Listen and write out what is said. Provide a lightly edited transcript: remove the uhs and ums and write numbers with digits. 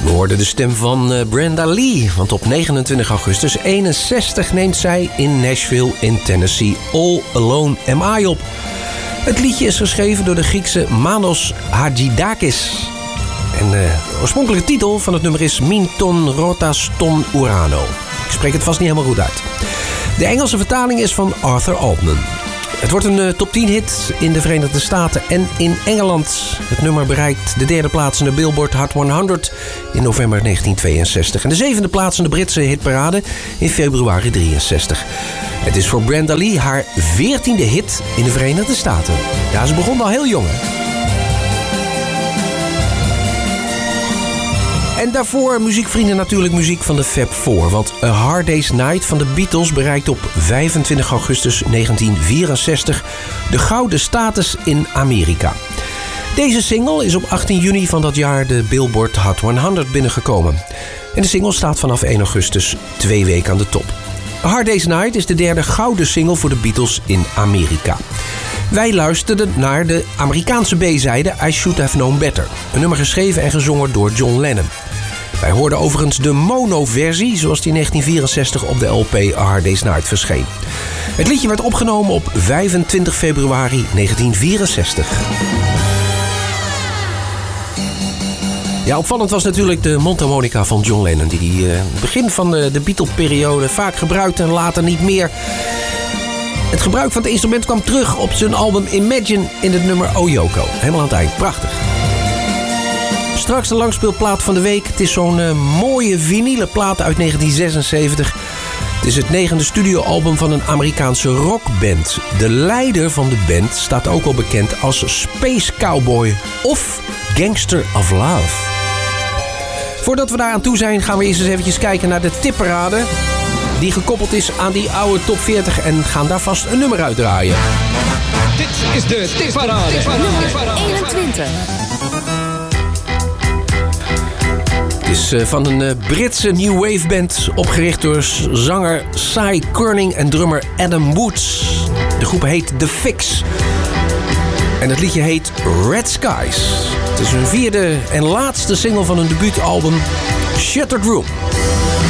We hoorden de stem van Brenda Lee, want op 29 augustus 61 neemt zij in Nashville in Tennessee All Alone Am I op. Het liedje is geschreven door de Griekse Manos Hadjidakis. En de oorspronkelijke titel van het nummer is Min ton rotas ton urano. Ik spreek het vast niet helemaal goed uit. De Engelse vertaling is van Arthur Altman. Het wordt een top 10 hit in de Verenigde Staten en in Engeland. Het nummer bereikt de derde plaats in de Billboard Hot 100 in november 1962. En de zevende plaats in de Britse hitparade in februari 63. Het is voor Brenda Lee haar 14e hit in de Verenigde Staten. Ja, ze begon al heel jong, hè? En daarvoor, muziekvrienden, natuurlijk muziek van de Fab Four. Want A Hard Day's Night van de Beatles bereikt op 25 augustus 1964 de gouden status in Amerika. Deze single is op 18 juni van dat jaar de Billboard Hot 100 binnengekomen. En de single staat vanaf 1 augustus 2 weken aan de top. A Hard Day's Night is de derde gouden single voor de Beatles in Amerika. Wij luisterden naar de Amerikaanse B-zijde I Should Have Known Better. Een nummer geschreven en gezongen door John Lennon. Wij hoorden overigens de mono-versie zoals die in 1964 op de LP A Hard Day's Night verscheen. Het liedje werd opgenomen op 25 februari 1964. Ja, opvallend was natuurlijk de mondharmonica van John Lennon, die begin van de Beatle-periode vaak gebruikte en later niet meer. Het gebruik van het instrument kwam terug op zijn album Imagine in het nummer Oh Yoko. Helemaal aan het eind. Prachtig. Straks de langspeelplaat van de week. Het is zo'n mooie vinylen plaat uit 1976. Het is het 9e studioalbum van een Amerikaanse rockband. De leider van de band staat ook al bekend als Space Cowboy of Gangster of Love. Voordat we daar aan toe zijn, gaan we eerst eens eventjes kijken naar de tipparade. Die gekoppeld is aan die oude top 40 en gaan daar vast een nummer uitdraaien. Dit is de tipparade. Nummer 21. Het is van een Britse new wave band opgericht door zanger Cy Curning en drummer Adam Woods. De groep heet The Fix. En het liedje heet Red Skies. Het is hun vierde en laatste single van hun debuutalbum Shattered Room.